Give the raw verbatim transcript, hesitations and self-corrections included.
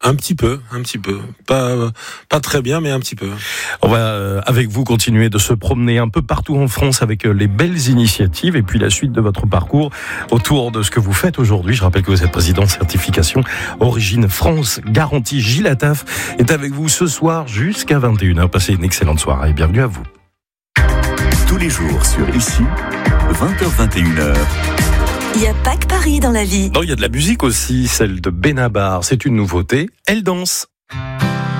Un petit peu, un petit peu. Pas, pas très bien, mais un petit peu. On va, euh, avec vous, continuer de se promener un peu partout en France avec euh, les belles initiatives et puis la suite de votre parcours autour de ce que vous faites aujourd'hui. Je rappelle que vous êtes président certification Origine France Garantie. Gilles Attaf est avec vous ce soir jusqu'à vingt et une heures. Passez une excellente soirée et bienvenue à vous. Tous les jours sur Ici, vingt heures vingt et une heures. Il n'y a pas que Paris dans la vie. Non, il y a de la musique aussi, celle de Benabar. C'est une nouveauté. Elle danse.